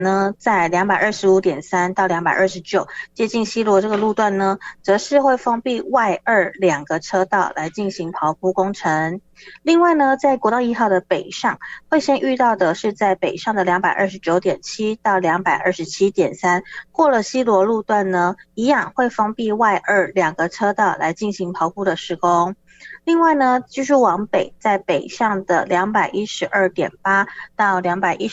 呢，在 225.3 到229接近西螺这个路段呢，则是会封闭外2两个车道来进行刨铺工程。另外呢，在国道1号的北上，会先遇到的是在北上的 229.7 到 227.3， 过了西螺路段呢，一样会封闭外2两个车道来进行刨铺的施工。另外呢，继续往北，在北上的 212.8 到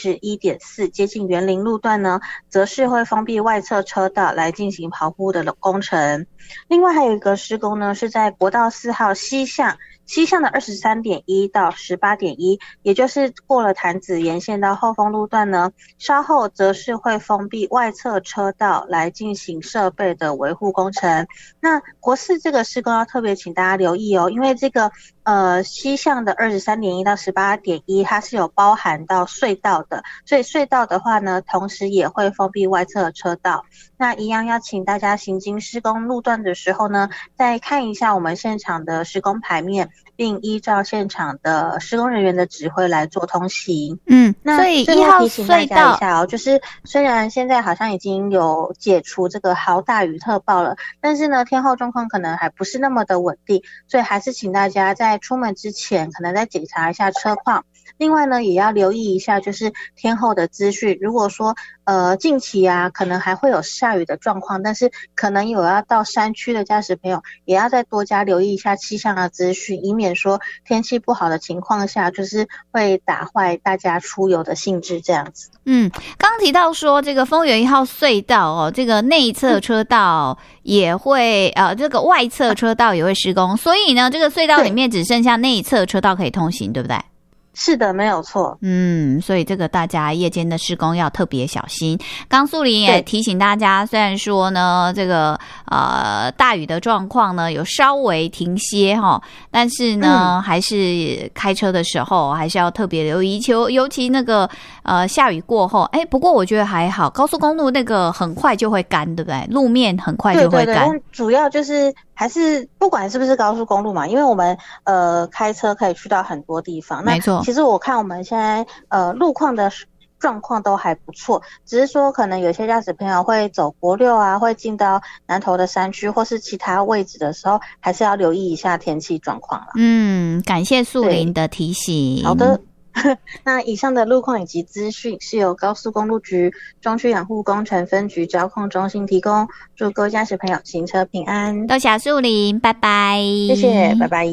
211.4 接近园林路段呢，则是会封闭外侧车道来进行刨铺的工程。另外还有一个施工呢，是在国道4号西向的 23.1 到 18.1， 也就是过了潭子沿线到后丰路段呢，稍后则是会封闭外侧车道来进行设备的维护工程。那国4这个施工要特别请大家留意哦，因为这个西向的 23.1 到 18.1 它是有包含到隧道的，所以隧道的话呢，同时也会封闭外侧车道。那一样要请大家行经施工路段的时候呢，再看一下我们现场的施工牌面，并依照现场的施工人员的指挥来做通行。那所以 1号提醒大家一下哦，就是虽然现在好像已经有解除这个豪大雨特报了，但是呢，天候状况可能还不是那么的稳定，所以还是请大家在出门之前可能再检查一下车况。另外呢，也要留意一下就是天候的资讯，如果说近期啊可能还会有下雨的状况，但是可能有要到山区的驾驶朋友也要再多加留意一下气象的资讯，以免说天气不好的情况下就是会打坏大家出游的兴致这样子。 刚提到说这个丰原1号隧道哦，这个内侧车道也会这个外侧车道也会施工，所以呢这个隧道里面只剩下内侧车道可以通行，对不对？ 是的，没有错。 所以这个大家夜间的施工要特别小心。刚素玲也提醒大家，虽然说呢这个大雨的状况呢有稍微停歇但是呢还是开车的时候还是要特别留意，尤其那个下雨过后，不过我觉得还好，高速公路那个很快就会干，对不对？路面很快就会干。 对，主要就是还是不管是不是高速公路嘛，因为我们开车可以去到很多地方。 没错。 其实我看我们现在路况的状况都还不错，只是说可能有些驾驶朋友会走国6啊，会进到南投的山区或是其他位置的时候，还是要留意一下天气状况啦。 感谢素玲的提醒。 好的。那以上的路况以及资讯是由高速公路局中区养护工程分局交控中心提供，祝各位驾驶朋友行车平安。 多谢素玲，拜拜。 谢谢，拜拜。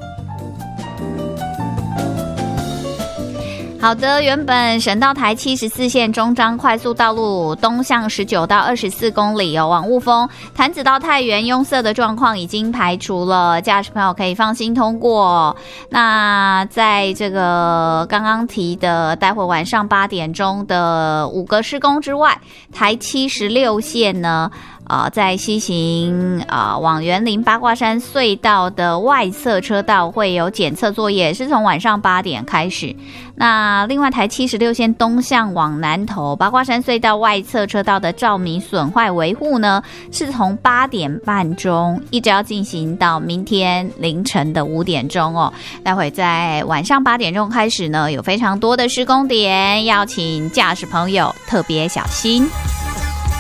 好的，原本省道台74线中彰快速道路东向19到24公里往雾峰、潭子到太原拥塞的状况已经排除了，驾驶朋友可以放心通过。那在这个刚刚提的待会晚上8点钟的5个施工之外，台76线呢在西行往园林八卦山隧道的外侧车道会有检测作业，是从晚上8点开始。那另外台76线东向往南投八卦山隧道外侧车道的照明损坏维护呢，是从8点半钟一直要进行到明天凌晨的5点钟哦。待会在晚上8点钟开始呢，有非常多的施工点，要请驾驶朋友特别小心。